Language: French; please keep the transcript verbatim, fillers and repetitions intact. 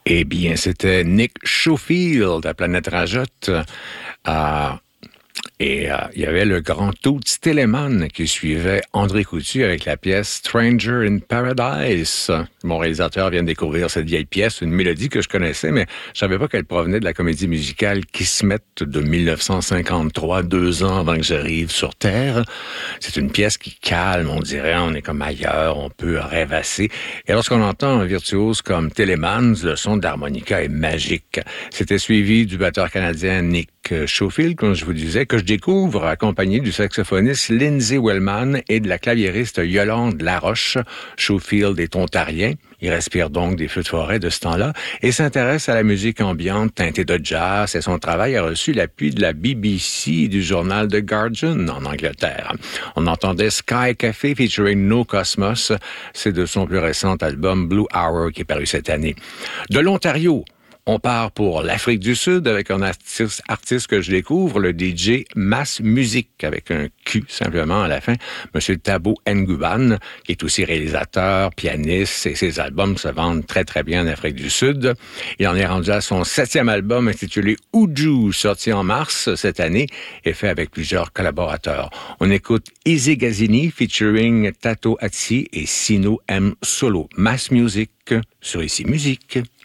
Eh bien, c'était Nick Schofield à Planète Rajotte. Euh, et euh, il y avait le grand Toots Telemann qui suivait André Coutu avec la pièce Stranger in Paradise. Mon réalisateur vient de découvrir cette vieille pièce, une mélodie que je connaissais, mais je savais pas qu'elle provenait de la comédie musicale Kismet de dix-neuf cent cinquante-trois, deux ans avant que j'arrive sur Terre. C'est une pièce qui calme, on dirait, on est comme ailleurs, on peut rêvasser. Et lorsqu'on entend un virtuose comme Telemann, le son de l'harmonica est magique. C'était suivi du batteur canadien Nick Schofield, comme je vous disais, que je découvre accompagné du saxophoniste Lindsay Wellman et de la claviériste Yolande Laroche. Schofield est ontarien. Il respire donc des feux de forêt de ce temps-là et s'intéresse à la musique ambiante teintée de jazz et son travail a reçu l'appui de la B B C et du journal The Guardian en Angleterre. On entendait Sky Café featuring No Cosmos. C'est de son plus récent album Blue Hour qui est paru cette année. De l'Ontario, on part pour l'Afrique du Sud avec un artiste, artiste que je découvre, le D J Mass Music, avec un Q simplement à la fin, Monsieur Thabo Nguban, qui est aussi réalisateur, pianiste, et ses albums se vendent très très bien en Afrique du Sud. Il en est rendu à son septième album intitulé Uju, sorti en mars cette année, et fait avec plusieurs collaborateurs. On écoute Easy Gazzini featuring Tato Atsi et Sino M Solo. Mass Music sur Ici Musique.